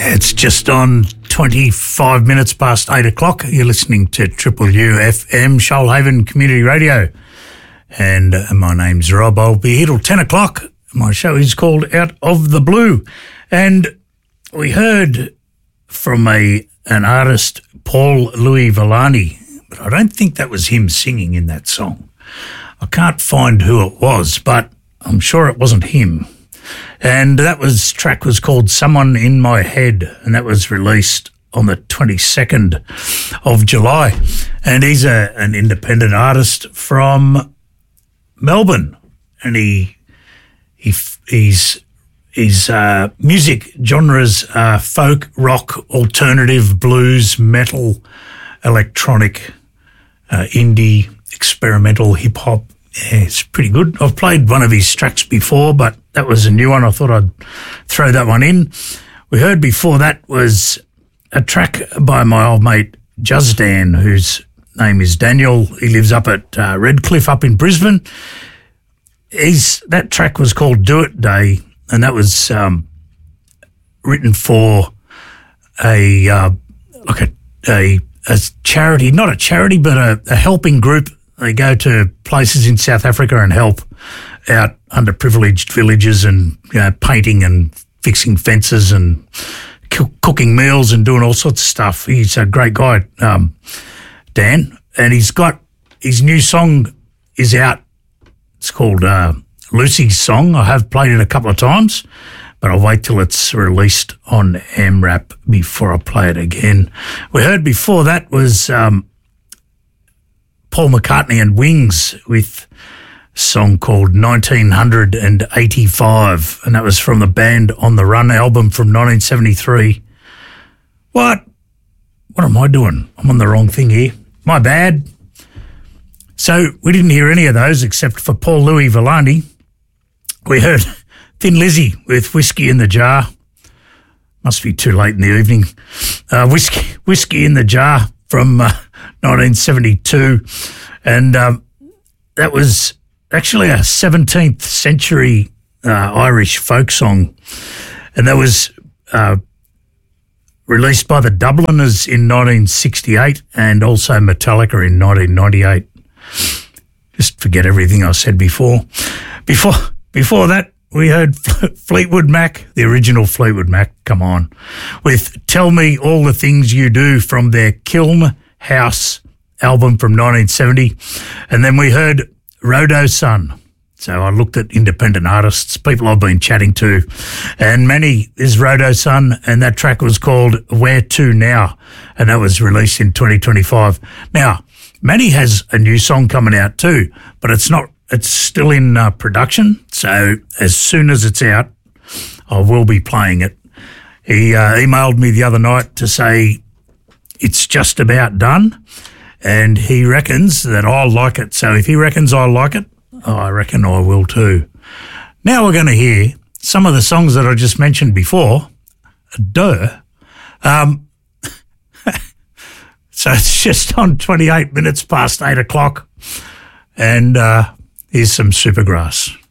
It's just on 25 minutes past 8 o'clock. You're listening to Triple U FM, Shoalhaven Community Radio. And my name's Rob. I'll be here till 10 o'clock. My show is called Out of the Blue. And we heard from an artist, Paul Louis Villani, but I don't think that was him singing in that song. I can't find who it was, but I'm sure it wasn't him. And that track was called Someone in My Head, and that was released on the 22nd of July. And he's an independent artist from Melbourne, and his music genres are folk, rock, alternative, blues, metal, electronic, indie, experimental, hip-hop. Yeah, it's pretty good. I've played one of his tracks before, but that was a new one. I thought I'd throw that one in. We heard before that was a track by my old mate Juzdan, whose name is Daniel. He lives up at Redcliffe up in Brisbane. That track was called Do It Day, and that was written for a charity, not a charity, but a helping group. They go to places in South Africa and help out underprivileged villages and painting and fixing fences and cooking meals and doing all sorts of stuff. He's a great guy, Dan, and he's got his new song is out. It's called Lucy's Song. I have played it a couple of times, but I'll wait till it's released on AMRAP before I play it again. We heard before that was Paul McCartney and Wings with a song called 1985, and that was from the Band on the Run album from 1973. What am I doing? I'm on the wrong thing here. My bad. So we didn't hear any of those except for Paul Louis Villani. We heard Thin Lizzy with Whiskey in the Jar. Must be too late in the evening. Whiskey in the Jar from 1972. And that was actually a 17th century Irish folk song. And that was released by the Dubliners in 1968 and also Metallica in 1998. Just forget everything I said before. Before that, we heard Fleetwood Mac, the original Fleetwood Mac, come on, with Tell Me All the Things You Do from their Kiln House album from 1970. And then we heard Rodo Sun. So I looked at independent artists, people I've been chatting to, and Manny is Rodo Sun, and that track was called Where To Now, and that was released in 2025. Now, Manny has a new song coming out too, but it's still in production. So as soon as it's out, I will be playing it. He emailed me the other night to say it's just about done, and he reckons that I'll like it. So if he reckons I like it, I reckon I will too. Now we're going to hear some of the songs that I just mentioned before. So it's just on 28 minutes past 8 o'clock, and here's some Supergrass.